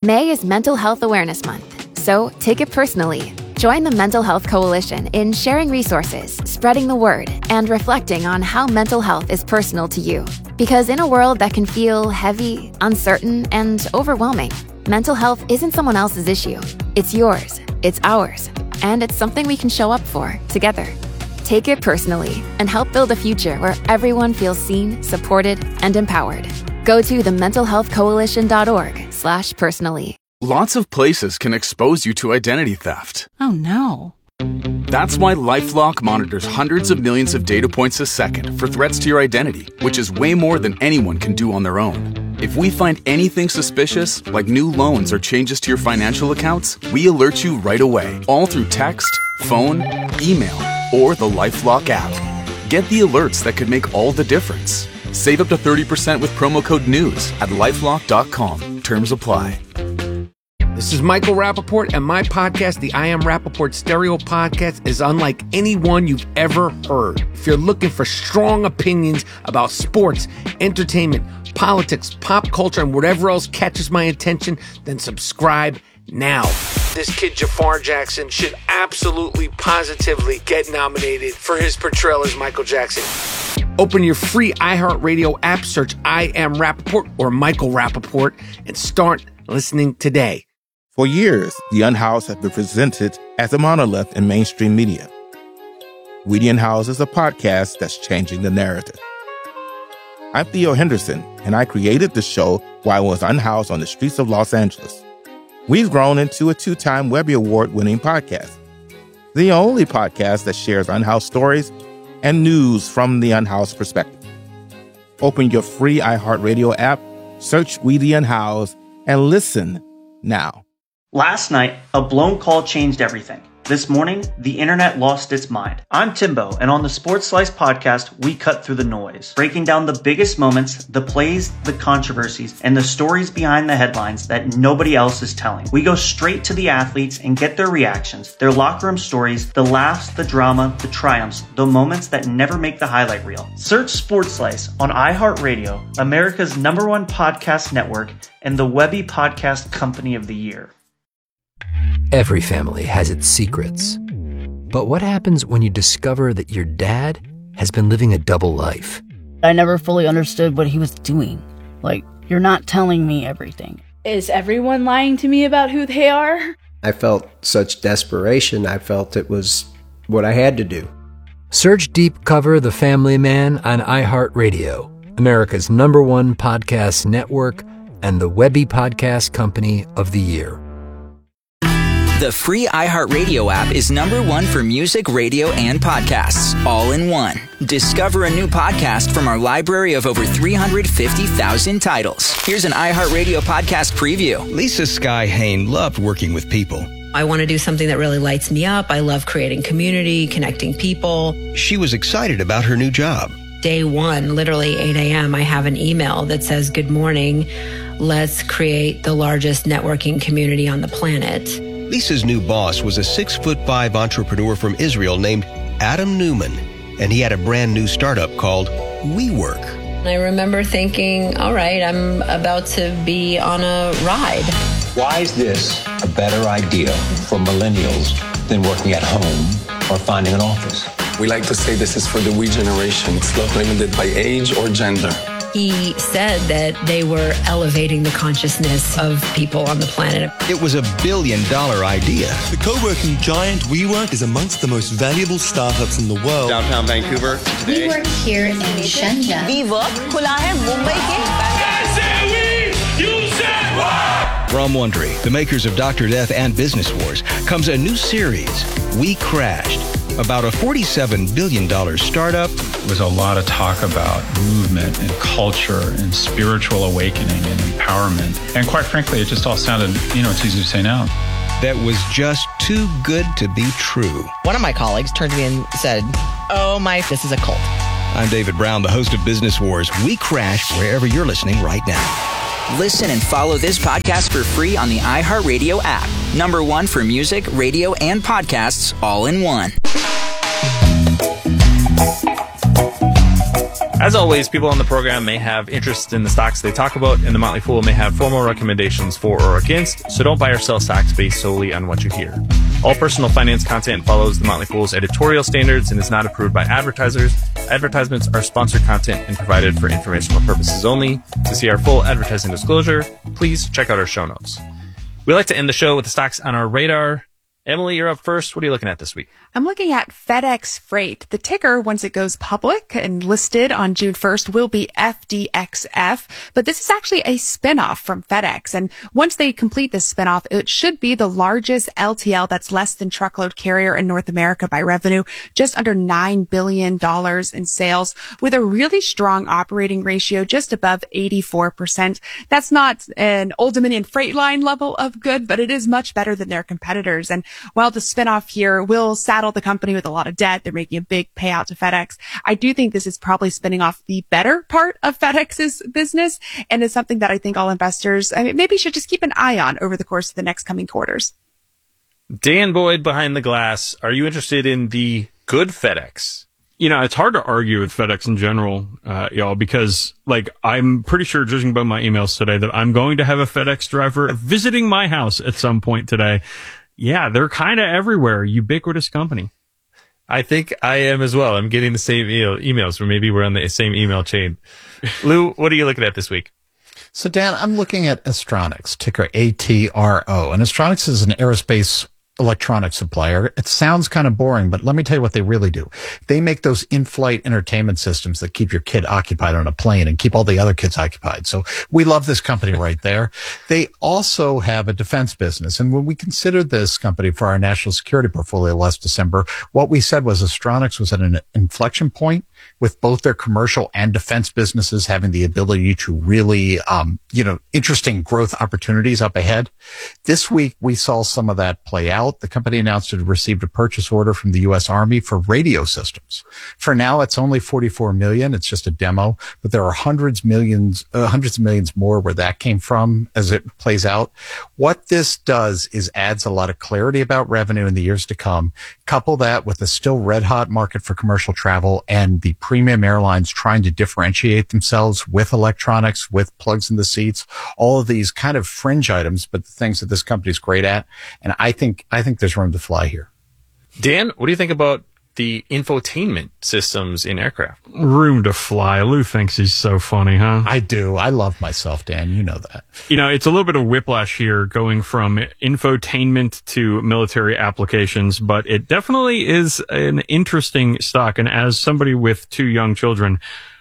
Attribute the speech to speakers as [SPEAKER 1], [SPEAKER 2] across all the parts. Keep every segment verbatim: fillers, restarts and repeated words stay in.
[SPEAKER 1] May is Mental Health Awareness Month, so take it personally. Join the Mental Health Coalition in sharing resources, spreading the word, and reflecting on how mental health is personal to you. Because in a world that can feel heavy, uncertain, and overwhelming, mental health isn't someone else's issue. It's yours, it's ours, and it's something we can show up for together. Take it personally and help build a future where everyone feels seen, supported, and empowered. Go to the mental health coalition dot org slash personally.
[SPEAKER 2] Lots of places can expose you to identity theft.
[SPEAKER 3] Oh no.
[SPEAKER 2] That's why LifeLock monitors hundreds of millions of data points a second for threats to your identity, which is way more than anyone can do on their own. If we find anything suspicious, like new loans or changes to your financial accounts, we alert you right away, all through text, phone, email, or the LifeLock app. Get the alerts that could make all the difference. Save up to thirty percent with promo code NEWS at lifelock dot com. Terms apply.
[SPEAKER 4] This is Michael Rappaport, and my podcast, the I Am Rappaport Stereo Podcast, is unlike any one you've ever heard. If you're looking for strong opinions about sports, entertainment, politics, pop culture, and whatever else catches my attention, then subscribe now. This kid, Jafar Jackson, should absolutely, positively get nominated for his portrayal as Michael Jackson. Open your free iHeartRadio app, search I Am Rappaport or Michael Rappaport, and start listening today.
[SPEAKER 5] For years, The Unhoused has been presented as a monolith in mainstream media. We The Unhoused is a podcast that's changing the narrative. I'm Theo Henderson, and I created the show while I was unhoused on the streets of Los Angeles. We've grown into a two-time Webby Award-winning podcast, the only podcast that shares unhoused stories and news from the unhoused perspective. Open your free iHeartRadio app, search We The Unhoused, and listen now.
[SPEAKER 6] Last night, a blown call changed everything. This morning, the internet lost its mind. I'm Timbo, and on the Sports Slice podcast, we cut through the noise, breaking down the biggest moments, the plays, the controversies, and the stories behind the headlines that nobody else is telling. We go straight to the athletes and get their reactions, their locker room stories, the laughs, the drama, the triumphs, the moments that never make the highlight reel. Search Sports Slice on iHeartRadio, America's number one podcast network, and the Webby Podcast Company of the Year.
[SPEAKER 7] Every family has its secrets. But what happens when you discover that your dad has been living a double life?
[SPEAKER 8] I never fully understood what he was doing. Like, you're not telling me everything.
[SPEAKER 9] Is everyone lying to me about who they are?
[SPEAKER 10] I felt such desperation. I felt it was what I had to do.
[SPEAKER 7] Search Deep Cover The Family Man on iHeartRadio, America's number one podcast network, and the Webby Podcast Company of the Year.
[SPEAKER 11] The free iHeartRadio app is number one for music, radio, and podcasts, all in one. Discover a new podcast from our library of over three hundred fifty thousand titles. Here's an iHeartRadio podcast preview.
[SPEAKER 12] Lisa Sky Hain loved working with people.
[SPEAKER 13] I want to do something that really lights me up. I love creating community, connecting people.
[SPEAKER 12] She was excited about her new job.
[SPEAKER 13] Day one, literally eight a.m., I have an email that says, "Good morning. Let's create the largest networking community on the planet."
[SPEAKER 12] Lisa's new boss was a six foot five entrepreneur from Israel named Adam Newman, and he had a brand new startup called WeWork.
[SPEAKER 13] I remember thinking, all right, I'm about to be on a ride.
[SPEAKER 14] Why is this a better idea for millennials than working at home or finding an office?
[SPEAKER 15] We like to say this is for the we generation. It's not limited by age or gender.
[SPEAKER 13] He said that they were elevating the consciousness of people on the planet.
[SPEAKER 12] It was a billion dollar idea.
[SPEAKER 16] The co-working giant WeWork is amongst the most valuable startups in the world.
[SPEAKER 17] Downtown Vancouver.
[SPEAKER 18] We work here in Shenzhen.
[SPEAKER 19] WeWork खुला है मुंबई के
[SPEAKER 12] From Wondery, the makers of Doctor Death and Business Wars, comes a new series, We Crashed, about a forty-seven billion dollars startup.
[SPEAKER 20] There was a lot of talk about movement and culture and spiritual awakening and empowerment. And quite frankly, it just all sounded, you know, it's easy to say now.
[SPEAKER 12] That was just too good to be true.
[SPEAKER 21] One of my colleagues turned to me and said, oh my, this is a cult.
[SPEAKER 12] I'm David Brown, the host of Business Wars. We Crash wherever you're listening right now.
[SPEAKER 11] Listen and follow this podcast for free on the iHeartRadio app. Number one for music, radio, and podcasts, all in one.
[SPEAKER 3] As always, people on the program may have interest in the stocks they talk about, and the Motley Fool may have formal recommendations for or against, so don't buy or sell stocks based solely on what you hear. All personal finance content follows the Motley Fool's editorial standards and is not approved by advertisers. Advertisements are sponsored content and provided for informational purposes only. To see our full advertising disclosure, please check out our show notes. We like to end the show with the stocks on our radar. Emily, you're up first. What are you looking at this week?
[SPEAKER 17] I'm looking at FedEx Freight. The ticker, once it goes public and listed on June first, will be F D X F. But this is actually a spinoff from FedEx. And once they complete this spinoff, it should be the largest L T L that's less than truckload carrier in North America by revenue, just under nine billion dollars in sales, with a really strong operating ratio, just above eighty-four percent. That's not an Old Dominion Freight Line level of good, but it is much better than their competitors. And while the spinoff here will saddle the company with a lot of debt, they're making a big payout to FedEx. I do think this is probably spinning off the better part of FedEx's business, and is something that I think all investors I mean, maybe should just keep an eye on over the course of the next coming quarters.
[SPEAKER 3] Dan Boyd behind the glass. Are you interested in the good FedEx?
[SPEAKER 22] You know, it's hard to argue with FedEx in general, uh, y'all, because, like, I'm pretty sure, judging by my emails today, that I'm going to have a FedEx driver visiting my house at some point today. Yeah, they're kind of everywhere. Ubiquitous company.
[SPEAKER 3] I think I am as well. I'm getting the same e- emails, or maybe we're on the same email chain. Lou, what are you looking at this week?
[SPEAKER 23] So, Dan, I'm looking at Astronics, ticker A T R O. And Astronics is an aerospace electronics supplier. It sounds kind of boring, but let me tell you what they really do. They make those in-flight entertainment systems that keep your kid occupied on a plane and keep all the other kids occupied. So we love this company right there. They also have a defense business. And when we considered this company for our national security portfolio last December, what we said was Astronics was at an inflection point with both their commercial and defense businesses having the ability to really, um, you know, interesting growth opportunities up ahead. This week, we saw some of that play out. The company announced it had received a purchase order from the U S Army for radio systems. For now, it's only forty-four million dollars. It's just a demo, but there are hundreds millions, uh, hundreds of millions more where that came from as it plays out. What this does is adds a lot of clarity about revenue in the years to come. Couple that with a still red hot market for commercial travel and the premium airlines trying to differentiate themselves with electronics, with plugs in the seats, all of these kind of fringe items, but the things that this company is great at. And I think, I think there's room to fly here.
[SPEAKER 3] Dan, what do you think about the infotainment systems in aircraft?
[SPEAKER 22] Room to fly. Lou thinks he's so funny, huh?
[SPEAKER 23] I do. I love myself, Dan. You know that.
[SPEAKER 22] You know, it's a little bit of whiplash here going from infotainment to military applications, but it definitely is an interesting stock. And as somebody with two young children,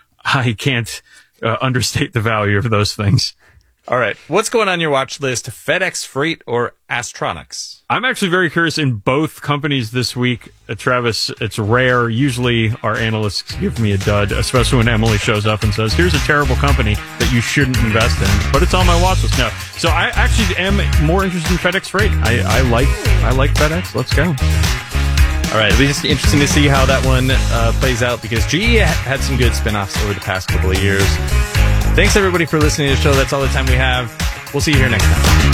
[SPEAKER 22] I can't uh, understate the value of those things.
[SPEAKER 3] All right. What's going on your watch list? FedEx Freight or Astronics?
[SPEAKER 22] I'm actually very curious in both companies this week. Uh, Travis, it's rare. Usually our analysts give me a dud, especially when Emily shows up and says, here's a terrible company that you shouldn't invest in. But it's on my watch list now. So I actually am more interested in FedEx Freight. I, I like I like FedEx. Let's go.
[SPEAKER 3] All right. It'll be just interesting to see how that one uh, plays out, because G E had some good spinoffs over the past couple of years. Thanks, everybody, for listening to the show. That's all the time we have. We'll see you here next time.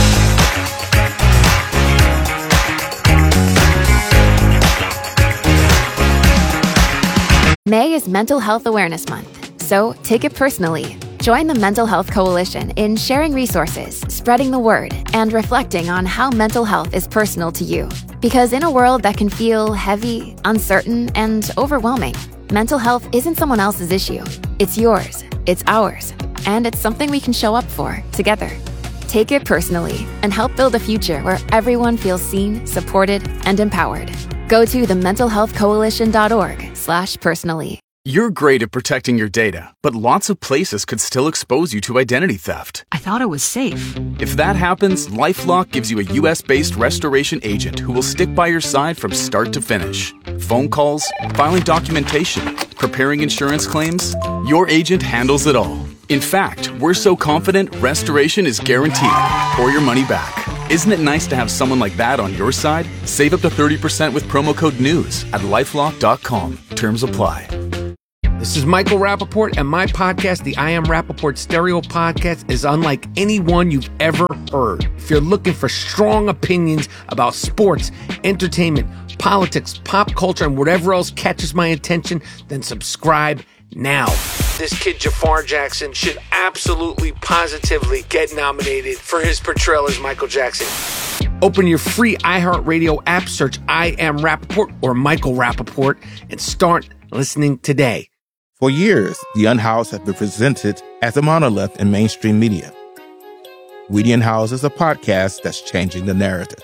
[SPEAKER 1] May is Mental Health Awareness Month, so take it personally. Join the Mental Health Coalition in sharing resources, spreading the word, and reflecting on how mental health is personal to you. Because in a world that can feel heavy, uncertain, and overwhelming, mental health isn't someone else's issue. It's yours. It's ours, and it's something we can show up for together. Take it personally and help build a future where everyone feels seen, supported, and empowered. Go to the mental health coalition dot org slash personally.
[SPEAKER 2] You're great at protecting your data, but lots of places could still expose you to identity theft.
[SPEAKER 24] I thought it was safe.
[SPEAKER 2] If that happens, LifeLock gives you a U S-based restoration agent who will stick by your side from start to finish. Phone calls, filing documentation, preparing insurance claims, your agent handles it all. In fact, we're so confident restoration is guaranteed or your money back. Isn't it nice to have someone like that on your side? Save up to thirty percent with promo code NEWS at lifelock dot com. Terms apply.
[SPEAKER 4] This is Michael Rappaport, and my podcast, the I Am Rappaport Stereo Podcast, is unlike anyone you've ever heard. If you're looking for strong opinions about sports, entertainment, politics, pop culture, and whatever else catches my attention, then subscribe now. This kid Jafar Jackson should absolutely, positively get nominated for his portrayal as Michael Jackson. Open your free iHeartRadio app, search I Am Rappaport or Michael Rappaport, and start listening today.
[SPEAKER 5] For years, The Unhoused have been presented as a monolith in mainstream media. We the Unhoused is a podcast that's changing the narrative.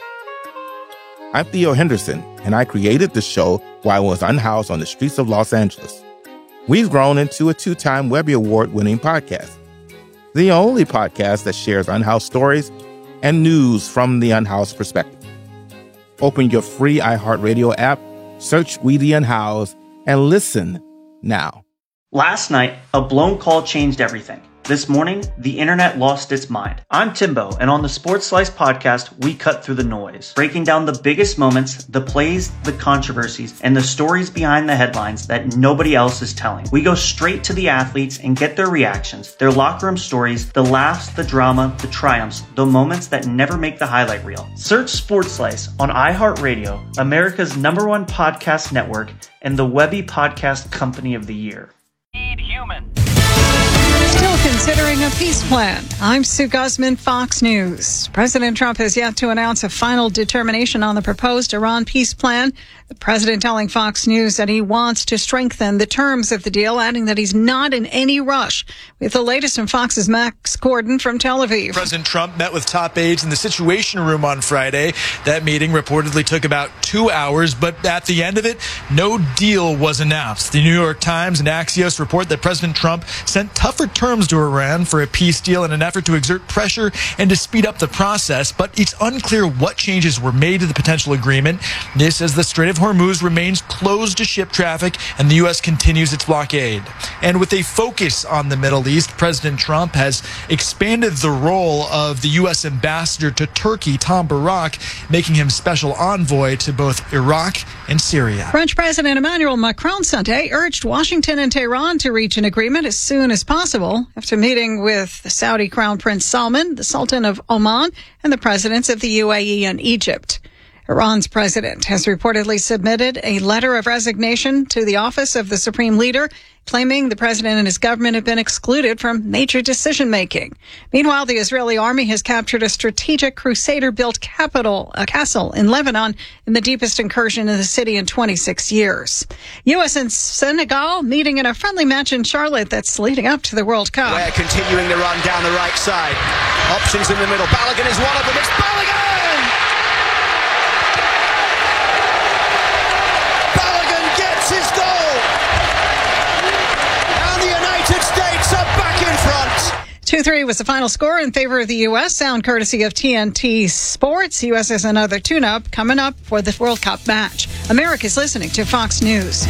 [SPEAKER 5] I'm Theo Henderson, and I created the show while I was unhoused on the streets of Los Angeles. We've grown into a two-time Webby Award-winning podcast, the only podcast that shares unhoused stories and news from the unhoused perspective. Open your free iHeartRadio app, search We the Unhoused, and listen now.
[SPEAKER 6] Last night, a blown call changed everything. This morning, the internet lost its mind. I'm Timbo, and on the Sports Slice podcast, we cut through the noise, breaking down the biggest moments, the plays, the controversies, and the stories behind the headlines that nobody else is telling. We go straight to the athletes and get their reactions, their locker room stories, the laughs, the drama, the triumphs, the moments that never make the highlight reel. Search Sports Slice on iHeartRadio, America's number one podcast network, and the Webby Podcast Company of the Year.
[SPEAKER 8] Need human. Still considering a peace plan. I'm Sue Guzman, Fox News. President Trump has yet to announce a final determination on the proposed Iran peace plan. The president telling Fox News that he wants to strengthen the terms of the deal, adding that he's not in any rush. With the latest from Fox's Max Gordon from Tel Aviv.
[SPEAKER 24] President Trump met with top aides in the Situation Room on Friday. That meeting reportedly took about two hours, but at the end of it, no deal was announced. The New York Times and Axios report that President Trump sent tougher terms to Iran for a peace deal in an effort to exert pressure and to speed up the process, but it's unclear what changes were made to the potential agreement. This as the Strait of Hormuz remains closed to ship traffic and the U S continues its blockade. And with a focus on the Middle East, President Trump has expanded the role of the U S ambassador to Turkey, Tom Barak, making him special envoy to both Iraq and Syria.
[SPEAKER 8] French President Emmanuel Macron Sunday urged Washington and Tehran to reach an agreement as soon as possible after meeting with the Saudi Crown Prince Salman, the Sultan of Oman, and the presidents of the U A E and Egypt. Iran's president has reportedly submitted a letter of resignation to the office of the supreme leader, claiming the president and his government have been excluded from major decision-making. Meanwhile, the Israeli army has captured a strategic Crusader-built capital, a castle in Lebanon, in the deepest incursion in the city in twenty-six years. U S and Senegal meeting in a friendly match in Charlotte that's leading up to the World Cup.
[SPEAKER 25] We're continuing the run down the right side. Options in the middle. Balogun is one of them. It's Balogun! His goal, and the United States are back in front.
[SPEAKER 8] two three was the final score in favor of the U S, sound courtesy of T N T Sports. U S has another tune-up coming up for the World Cup match. America's listening to Fox News.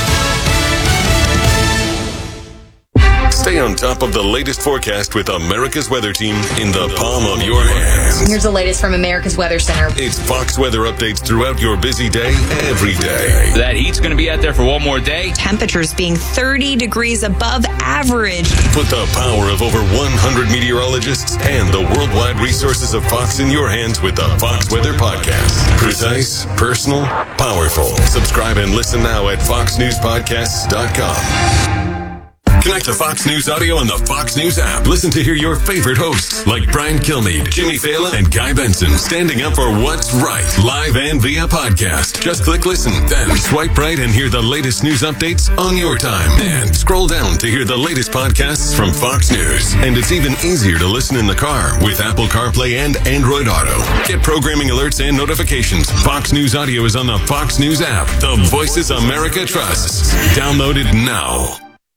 [SPEAKER 26] Stay on top of the latest forecast with America's Weather Team in the palm of your hands.
[SPEAKER 27] Here's the latest from America's Weather Center.
[SPEAKER 26] It's Fox weather updates throughout your busy day, every day.
[SPEAKER 28] That heat's going to be out there for one more day.
[SPEAKER 27] Temperatures being thirty degrees above average.
[SPEAKER 26] Put the power of over one hundred meteorologists and the worldwide resources of Fox in your hands with the Fox Weather Podcast. Precise, personal, powerful. Subscribe and listen now at fox news podcasts dot com. Connect to Fox News Audio on the Fox News app. Listen to hear your favorite hosts like Brian Kilmeade, Jimmy Fallon, and Guy Benson standing up for what's right, live and via podcast. Just click listen, then swipe right and hear the latest news updates on your time. And scroll down to hear the latest podcasts from Fox News. And it's even easier to listen in the car with Apple CarPlay and Android Auto. Get programming alerts and notifications. Fox News Audio is on the Fox News app. The voices America trusts. Download it now.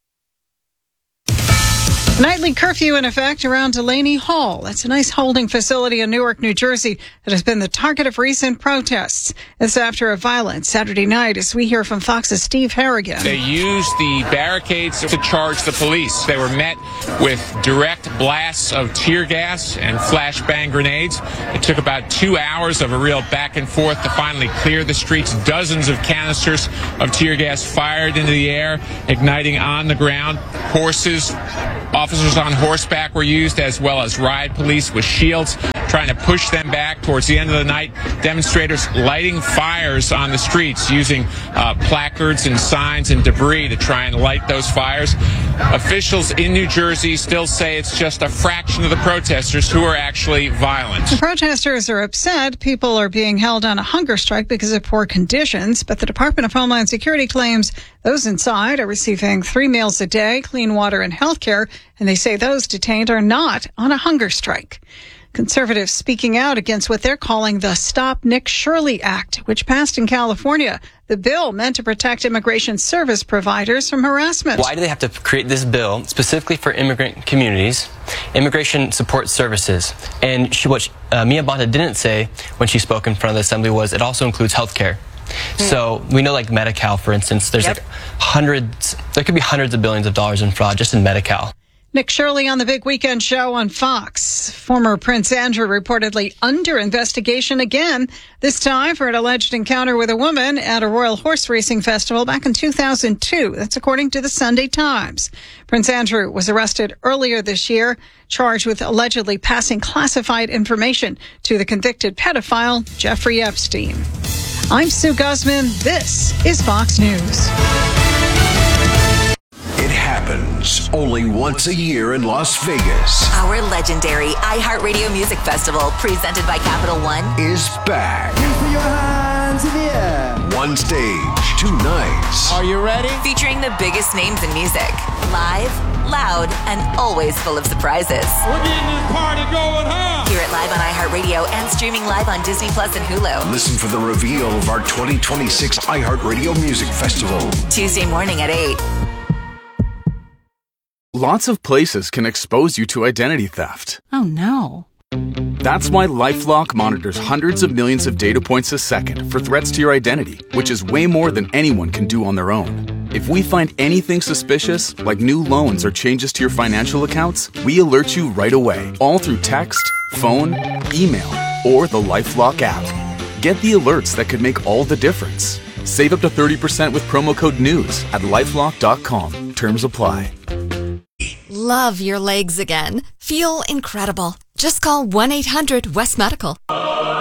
[SPEAKER 8] Nightly curfew in effect around Delaney Hall. That's a nice holding facility in Newark, New Jersey that has been the target of recent protests. It's after a violent Saturday night, as we hear from Fox's Steve Harrigan.
[SPEAKER 29] They used the barricades to charge the police. They were met with direct blasts of tear gas and flashbang grenades. It took about two hours of a real back and forth to finally clear the streets. Dozens of canisters of tear gas fired into the air, igniting on the ground. Horses off Officers on horseback were used, as well as riot police with shields, trying to push them back. Towards the end of the night, demonstrators lighting fires on the streets using uh, placards and signs and debris to try and light those fires. Officials in New Jersey still say it's just a fraction of the protesters who are actually violent.
[SPEAKER 8] The protesters are upset. People are being held on a hunger strike because of poor conditions, but the Department of Homeland Security claims those inside are receiving three meals a day, clean water, and health care, and they say those detained are not on a hunger strike. Conservatives speaking out against what they're calling the Stop Nick Shirley Act, which passed in California. The bill meant to protect immigration service providers from harassment.
[SPEAKER 7] Why do they have to create this bill specifically for immigrant communities, immigration support services? And she, what she, uh, Mia Bonta didn't say when she spoke in front of the assembly was it also includes health care. Hmm. So we know, like Medi-Cal, for instance, there's yep. like hundreds, there could be hundreds of billions of dollars in fraud just in Medi-Cal.
[SPEAKER 8] Nick Shirley on the Big Weekend Show on Fox. Former Prince Andrew reportedly under investigation again, this time for an alleged encounter with a woman at a royal horse racing festival back in two thousand two. That's according to the Sunday Times. Prince Andrew was arrested earlier this year, charged with allegedly passing classified information to the convicted pedophile Jeffrey Epstein. I'm Sue Guzman. This is Fox News.
[SPEAKER 9] It happens only once a year in Las Vegas.
[SPEAKER 10] Our legendary iHeartRadio Music Festival, presented by Capital One,
[SPEAKER 9] is back.
[SPEAKER 10] Put your hands in the air.
[SPEAKER 9] One stage, two nights.
[SPEAKER 10] Are you ready? Featuring the biggest names in music. Live, loud, and always full of surprises.
[SPEAKER 13] We're getting this party going, huh?
[SPEAKER 10] Hear it live on iHeartRadio and streaming live on Disney Plus and Hulu.
[SPEAKER 9] Listen for the reveal of our twenty twenty-six iHeartRadio Music Festival.
[SPEAKER 10] Tuesday morning at eight.
[SPEAKER 2] Lots of places can expose you to identity theft.
[SPEAKER 14] Oh, no.
[SPEAKER 2] That's why LifeLock monitors hundreds of millions of data points a second for threats to your identity, which is way more than anyone can do on their own. If we find anything suspicious, like new loans or changes to your financial accounts, we alert you right away, all through text, phone, email, or the LifeLock app. Get the alerts that could make all the difference. Save up to thirty percent with promo code NEWS at lifelock dot com. Terms apply.
[SPEAKER 1] Love your legs again? Feel incredible. Just call one eight hundred West Medical.